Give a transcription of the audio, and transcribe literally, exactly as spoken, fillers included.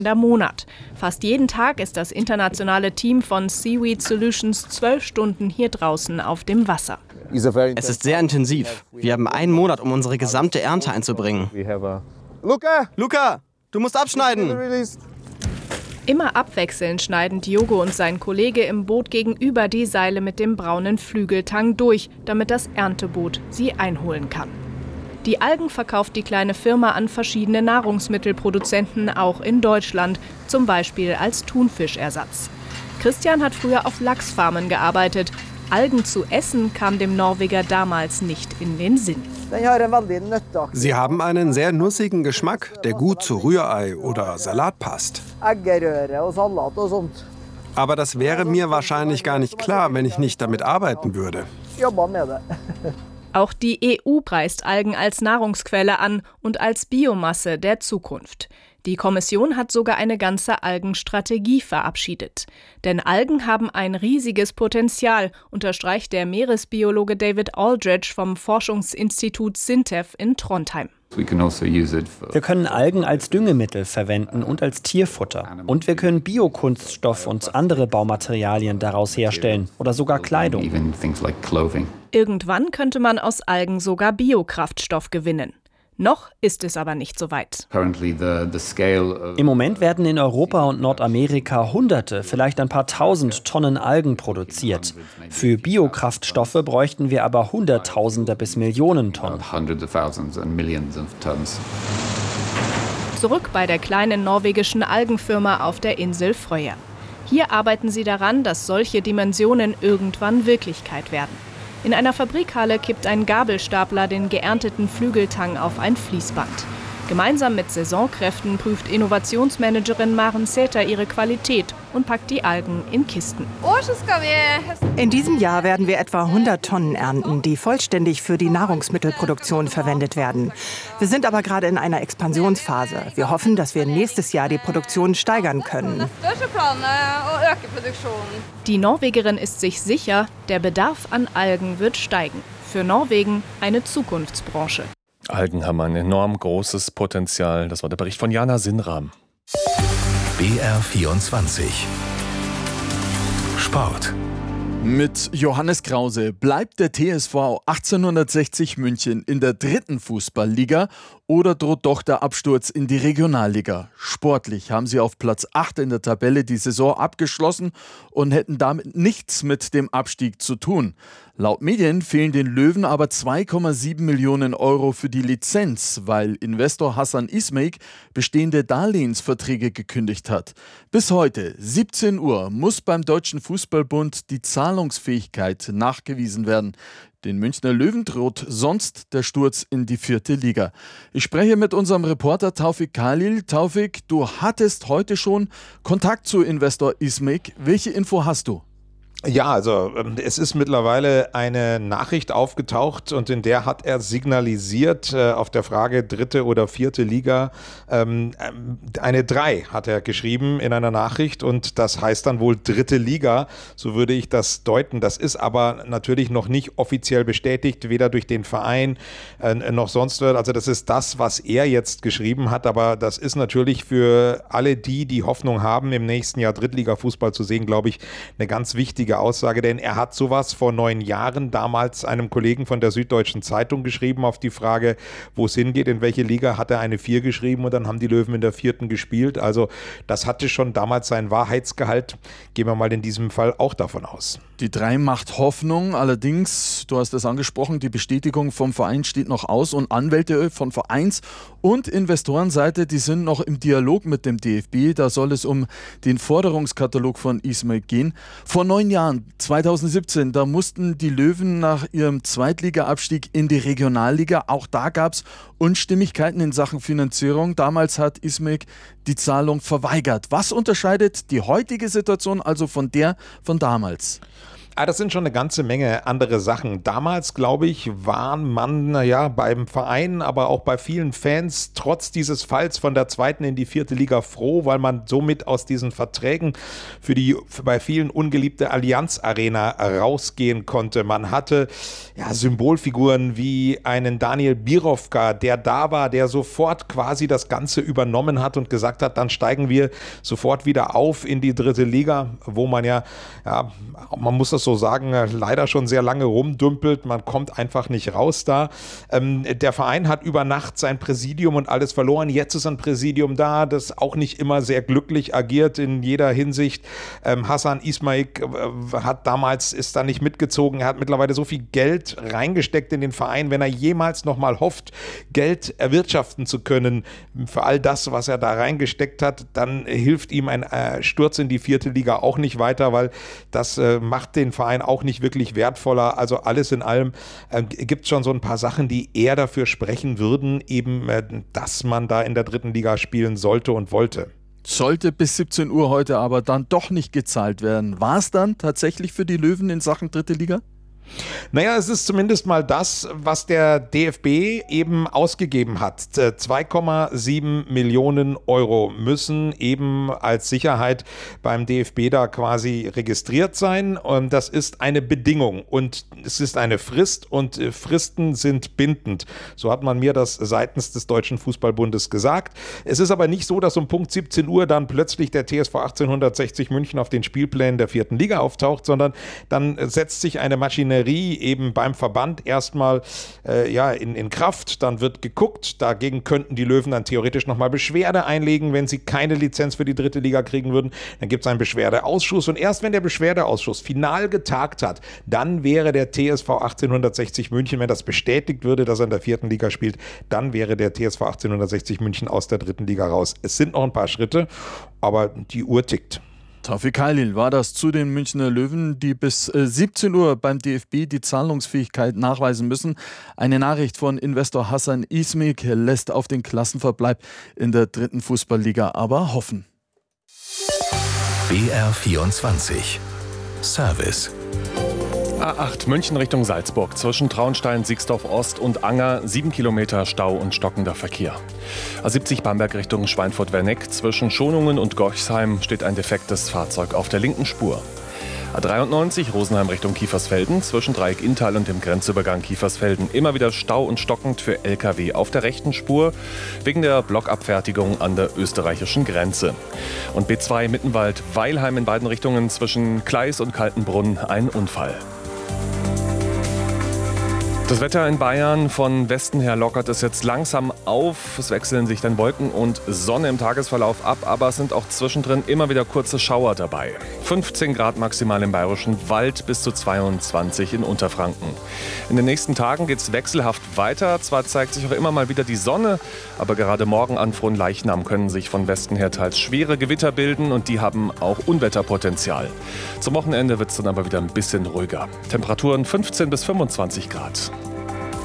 Monat. Fast jeden Tag ist das internationale Team von Seaweed Solutions zwölf Stunden hier draußen auf dem Wasser. Es ist sehr intensiv. Wir haben einen Monat, um unsere gesamte Ernte einzubringen. Luca! Luca, du musst abschneiden! Immer abwechselnd schneiden Diogo und sein Kollege im Boot gegenüber die Seile mit dem braunen Flügeltang durch, damit das Ernteboot sie einholen kann. Die Algen verkauft die kleine Firma an verschiedene Nahrungsmittelproduzenten, auch in Deutschland, zum Beispiel als Thunfischersatz. Christian hat früher auf Lachsfarmen gearbeitet. Algen zu essen kam dem Norweger damals nicht in den Sinn. Sie haben einen sehr nussigen Geschmack, der gut zu Rührei oder Salat passt. Aber das wäre mir wahrscheinlich gar nicht klar, wenn ich nicht damit arbeiten würde. Auch die E U preist Algen als Nahrungsquelle an und als Biomasse der Zukunft. Die Kommission hat sogar eine ganze Algenstrategie verabschiedet. Denn Algen haben ein riesiges Potenzial, unterstreicht der Meeresbiologe David Aldridge vom Forschungsinstitut SINTEF in Trondheim. Wir können Algen als Düngemittel verwenden und als Tierfutter. Und wir können Biokunststoff und andere Baumaterialien daraus herstellen oder sogar Kleidung. Irgendwann könnte man aus Algen sogar Biokraftstoff gewinnen. Noch ist es aber nicht so weit. Im Moment werden in Europa und Nordamerika Hunderte, vielleicht ein paar Tausend Tonnen Algen produziert. Für Biokraftstoffe bräuchten wir aber Hunderttausende bis Millionen Tonnen. Zurück bei der kleinen norwegischen Algenfirma auf der Insel Frøya. Hier arbeiten sie daran, dass solche Dimensionen irgendwann Wirklichkeit werden. In einer Fabrikhalle kippt ein Gabelstapler den geernteten Flügeltang auf ein Fließband. Gemeinsam mit Saisonkräften prüft Innovationsmanagerin Maren Säter ihre Qualität und packt die Algen in Kisten. In diesem Jahr werden wir etwa hundert Tonnen ernten, die vollständig für die Nahrungsmittelproduktion verwendet werden. Wir sind aber gerade in einer Expansionsphase. Wir hoffen, dass wir nächstes Jahr die Produktion steigern können. Die Norwegerin ist sich sicher, der Bedarf an Algen wird steigen. Für Norwegen eine Zukunftsbranche. Algen haben ein enorm großes Potenzial. Das war der Bericht von Jana Sinram. B R vierundzwanzig Sport. Mit Johannes Krause bleibt der T S V achtzehnhundertsechzig München in der dritten Fußballliga oder droht doch der Absturz in die Regionalliga? Sportlich haben sie auf Platz acht in der Tabelle die Saison abgeschlossen und hätten damit nichts mit dem Abstieg zu tun. Laut Medien fehlen den Löwen aber zwei Komma sieben Millionen Euro für die Lizenz, weil Investor Hasan İsmail bestehende Darlehensverträge gekündigt hat. Bis heute, siebzehn Uhr, muss beim Deutschen Fußballbund die Zahlungsfähigkeit nachgewiesen werden. Den Münchner Löwen droht sonst der Sturz in die vierte Liga. Ich spreche mit unserem Reporter Taufik Khalil. Taufik, du hattest heute schon Kontakt zu Investor İsmail. Welche Info hast du? Ja, also es ist mittlerweile eine Nachricht aufgetaucht und in der hat er signalisiert äh, auf der Frage dritte oder vierte Liga, ähm, eine drei hat er geschrieben in einer Nachricht und das heißt dann wohl dritte Liga, so würde ich das deuten. Das ist aber natürlich noch nicht offiziell bestätigt, weder durch den Verein äh, noch sonst was. Also das ist das, was er jetzt geschrieben hat, aber das ist natürlich für alle die, die Hoffnung haben, im nächsten Jahr Drittliga-Fußball zu sehen, glaube ich, eine ganz wichtige Aussage, denn er hat sowas vor neun Jahren damals einem Kollegen von der Süddeutschen Zeitung geschrieben auf die Frage, wo es hingeht, in welche Liga, hat er eine vier geschrieben und dann haben die Löwen in der vierten gespielt. Also das hatte schon damals seinen Wahrheitsgehalt, gehen wir mal in diesem Fall auch davon aus. Die drei macht Hoffnung, allerdings, du hast es angesprochen, die Bestätigung vom Verein steht noch aus und Anwälte von Vereins- und Investorenseite, die sind noch im Dialog mit dem D F B, da soll es um den Forderungskatalog von İsmail gehen. Vor neun Jahren, zweitausendsiebzehn, da mussten die Löwen nach ihrem Zweitliga-Abstieg in die Regionalliga, auch da gab es Unstimmigkeiten in Sachen Finanzierung. Damals hat İsmail die Zahlung verweigert. Was unterscheidet die heutige Situation also von der von damals? Ah, das sind schon eine ganze Menge andere Sachen. Damals, glaube ich, war man naja, beim Verein, aber auch bei vielen Fans trotz dieses Falls von der zweiten in die vierte Liga froh, weil man somit aus diesen Verträgen für die für bei vielen ungeliebte Allianz Arena rausgehen konnte. Man hatte ja, Symbolfiguren wie einen Daniel Birovka, der da war, der sofort quasi das Ganze übernommen hat und gesagt hat, dann steigen wir sofort wieder auf in die dritte Liga, wo man ja, ja man muss das so sagen, leider schon sehr lange rumdümpelt. Man kommt einfach nicht raus da. Ähm, der Verein hat über Nacht sein Präsidium und alles verloren. Jetzt ist ein Präsidium da, das auch nicht immer sehr glücklich agiert in jeder Hinsicht. Ähm, Hassan Ismaik äh, hat damals, ist da nicht mitgezogen. Er hat mittlerweile so viel Geld reingesteckt in den Verein. Wenn er jemals nochmal hofft, Geld erwirtschaften zu können für all das, was er da reingesteckt hat, dann hilft ihm ein äh, Sturz in die vierte Liga auch nicht weiter, weil das äh, macht den Verein auch nicht wirklich wertvoller. Also alles in allem äh, gibt es schon so ein paar Sachen, die eher dafür sprechen würden, eben, äh, dass man da in der dritten Liga spielen sollte und wollte. Sollte bis siebzehn Uhr heute aber dann doch nicht gezahlt werden. War es dann tatsächlich für die Löwen in Sachen dritte Liga? Naja, es ist zumindest mal das, was der D F B eben ausgegeben hat. zwei Komma sieben Millionen Euro müssen eben als Sicherheit beim D F B da quasi registriert sein. Und das ist eine Bedingung und es ist eine Frist und Fristen sind bindend. So hat man mir das seitens des Deutschen Fußballbundes gesagt. Es ist aber nicht so, dass um Punkt siebzehn Uhr dann plötzlich der T S V achtzehnhundertsechzig München auf den Spielplänen der vierten Liga auftaucht, sondern dann setzt sich eine Maschinerie eben beim Verband erstmal äh, ja, in, in Kraft, dann wird geguckt, dagegen könnten die Löwen dann theoretisch nochmal Beschwerde einlegen, wenn sie keine Lizenz für die dritte Liga kriegen würden, dann gibt es einen Beschwerdeausschuss und erst wenn der Beschwerdeausschuss final getagt hat, dann wäre der T S V achtzehnhundertsechzig München, wenn das bestätigt würde, dass er in der vierten Liga spielt, dann wäre der T S V achtzehnhundertsechzig München aus der dritten Liga raus. Es sind noch ein paar Schritte, aber die Uhr tickt. Taufik Halil war das zu den Münchner Löwen, die bis äh, siebzehn Uhr beim D F B die Zahlungsfähigkeit nachweisen müssen. Eine Nachricht von Investor Hassan Ismaik lässt auf den Klassenverbleib in der dritten Fußballliga aber hoffen. B R vierundzwanzig Service. A acht München Richtung Salzburg. Zwischen Traunstein, Siegsdorf Ost und Anger sieben Kilometer Stau und stockender Verkehr. A siebzig Bamberg Richtung Schweinfurt-Werneck. Zwischen Schonungen und Gorchsheim steht ein defektes Fahrzeug auf der linken Spur. A dreiundneunzig Rosenheim Richtung Kiefersfelden. Zwischen Dreieck Inntal und dem Grenzübergang Kiefersfelden immer wieder Stau und stockend für L K W auf der rechten Spur wegen der Blockabfertigung an der österreichischen Grenze. Und B zwei Mittenwald-Weilheim in beiden Richtungen zwischen Kleis und Kaltenbrunn ein Unfall. Das Wetter in Bayern, von Westen her lockert es jetzt langsam auf. Es wechseln sich dann Wolken und Sonne im Tagesverlauf ab, aber es sind auch zwischendrin immer wieder kurze Schauer dabei. fünfzehn Grad maximal im Bayerischen Wald, bis zu zweiundzwanzig in Unterfranken. In den nächsten Tagen geht es wechselhaft weiter. Zwar zeigt sich auch immer mal wieder die Sonne, aber gerade morgen an Fronleichnam können sich von Westen her teils schwere Gewitter bilden und die haben auch Unwetterpotenzial. Zum Wochenende wird es dann aber wieder ein bisschen ruhiger. Temperaturen fünfzehn bis fünfundzwanzig Grad.